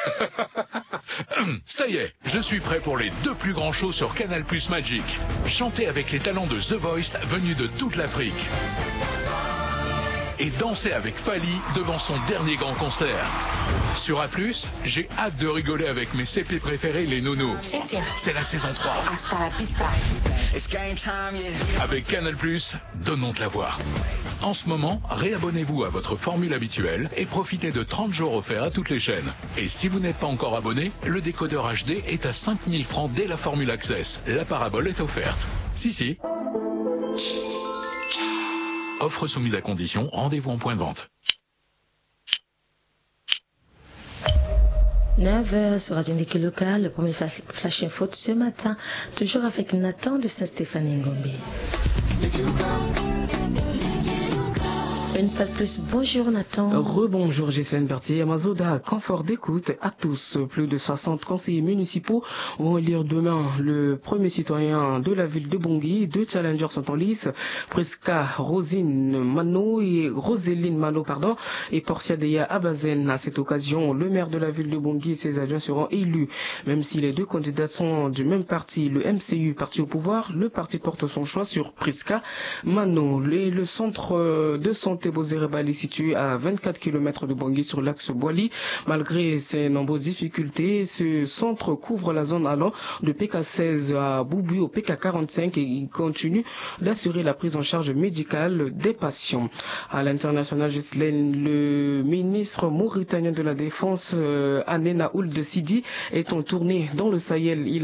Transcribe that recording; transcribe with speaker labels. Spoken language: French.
Speaker 1: Ça y est, je suis prêt pour les 2 plus grands shows sur Canal+ Magic. Chantez avec les talents de The Voice venus de toute l'Afrique. Et danser avec Fally devant son dernier grand concert. Sur A+, j'ai hâte de rigoler avec mes CP préférés, les nounous. C'est la saison 3.
Speaker 2: Hasta la pista.
Speaker 1: Avec Canal+, donnons de la voix. En ce moment, réabonnez-vous à votre formule habituelle et profitez de 30 jours offerts à toutes les chaînes. Et si vous n'êtes pas encore abonné, le décodeur HD est à 5000 francs dès la formule Access. La parabole est offerte. Si. Offre soumise à condition, rendez-vous en point de vente.
Speaker 3: 9h sur Radio Indique Local, le premier Flash Info ce matin, toujours avec Nathan de Saint-Stéphane-Ngombe. Une fois de plus, bonjour Nathan.
Speaker 4: Rebonjour Ghislaine Berthier, Amazoda, confort d'écoute à tous. Plus de 60 conseillers municipaux vont élire demain le premier citoyen de la ville de Bangui. 2 challengers sont en lice, Prisca Roseline Mano et Portia Deya Abazen. À cette occasion, le maire de la ville de Bangui et ses adjoints seront élus. Même si les 2 candidats sont du même parti, le MCU, parti au pouvoir, le parti porte son choix sur Prisca Mano. Le centre de santé Bozé-Rebali situé à 24 km de Bangui sur l'axe Boili. Malgré ses nombreuses difficultés, ce centre couvre la zone allant de PK16 à Boubou au PK45 et il continue d'assurer la prise en charge médicale des patients. À l'international, le ministre mauritanien de la Défense, Anena Ould Sidi, est en tournée dans le Sahel.